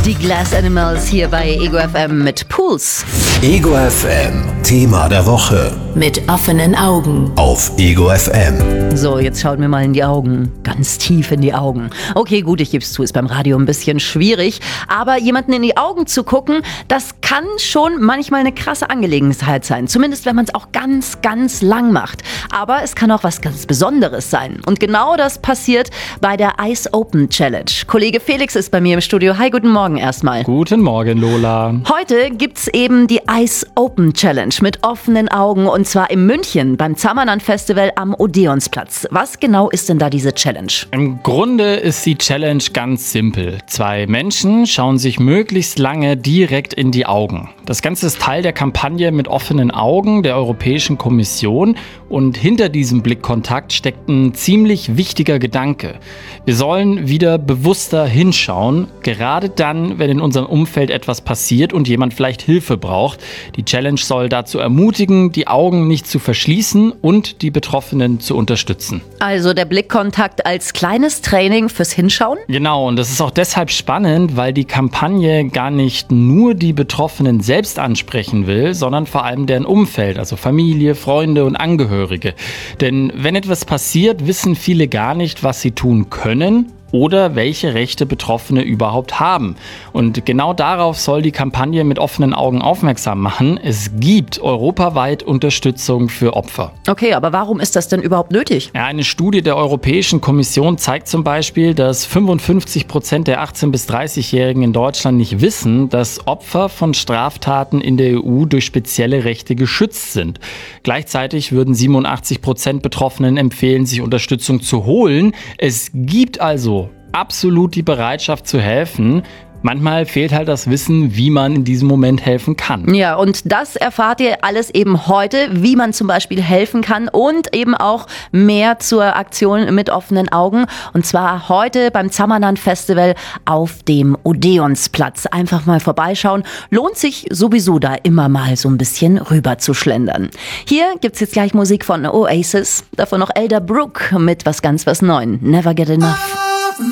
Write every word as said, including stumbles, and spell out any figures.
Die Glass Animals hier bei Ego F M mit Pools. Ego F M, Thema der Woche. Mit offenen Augen. Auf Ego F M. So, jetzt schaut mir mal in die Augen. Ganz tief in die Augen. Okay, gut, ich gebe es zu, ist beim Radio ein bisschen schwierig. Aber jemanden in die Augen zu gucken, das kann schon manchmal eine krasse Angelegenheit sein. Zumindest, wenn man es auch ganz, ganz lang macht. Aber es kann auch was ganz Besonderes sein. Und genau das passiert bei der Eyes Open Challenge. Kollege Felix ist bei mir im Studio. Hi, guten Morgen erstmal. Guten Morgen, Lola. Heute gibt's eben die Eyes Open Challenge mit offenen Augen und zwar in München beim Zamanan Festival am Odeonsplatz. Was genau ist denn da diese Challenge? Im Grunde ist die Challenge ganz simpel. Zwei Menschen schauen sich möglichst lange direkt in die Augen. Das Ganze ist Teil der Kampagne mit offenen Augen der Europäischen Kommission und hinter diesem Blickkontakt steckt ein ziemlich wichtiger Gedanke. Wir sollen wieder bewusster hinschauen, gerade dann, wenn in unserem Umfeld etwas passiert und jemand vielleicht Hilfe braucht. Die Challenge soll dazu ermutigen, die Augen nicht zu verschließen und die Betroffenen zu unterstützen. Also der Blickkontakt als kleines Training fürs Hinschauen? Genau, und das ist auch deshalb spannend, weil die Kampagne gar nicht nur die Betroffenen selbst ansprechen will, sondern vor allem deren Umfeld, also Familie, Freunde und Angehörige. Denn wenn etwas passiert, wissen viele gar nicht, was sie tun können oder welche Rechte Betroffene überhaupt haben. Und genau darauf soll die Kampagne mit offenen Augen aufmerksam machen. Es gibt europaweit Unterstützung für Opfer. Okay, aber warum ist das denn überhaupt nötig? Ja, eine Studie der Europäischen Kommission zeigt zum Beispiel, dass fünfundfünfzig Prozent der achtzehn- bis dreißigjährigen in Deutschland nicht wissen, dass Opfer von Straftaten in der E U durch spezielle Rechte geschützt sind. Gleichzeitig würden siebenundachtzig Prozent Betroffenen empfehlen, sich Unterstützung zu holen. Es gibt also absolut die Bereitschaft zu helfen. Manchmal fehlt halt das Wissen, wie man in diesem Moment helfen kann. Ja, und das erfahrt ihr alles eben heute, wie man zum Beispiel helfen kann und eben auch mehr zur Aktion mit offenen Augen. Und zwar heute beim Zamanan Festival auf dem Odeonsplatz. Einfach mal vorbeischauen. Lohnt sich sowieso da immer mal so ein bisschen rüber zu schlendern. Hier gibt's jetzt gleich Musik von Oasis, davon noch Elder Brook mit was ganz was Neuem. Never Get Enough.